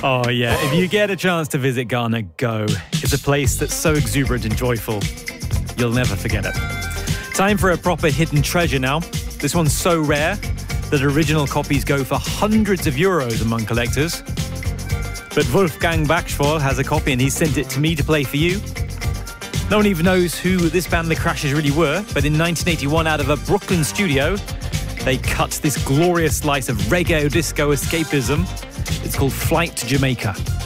Oh, yeah. If you get a chance to visit Ghana, go. It's a place that's so exuberant and joyful. You'll never forget it. Time for a proper hidden treasure now. This one's so rare that original copies go for hundreds of euros among collectors. But Wolfgang Bachschwal has a copy and he sent it to me to play for you. No one even knows who this band The Crashers really were, but in 1981, out of a Brooklyn studio, they cut this glorious slice of reggae disco escapism. It's called Flight to Jamaica.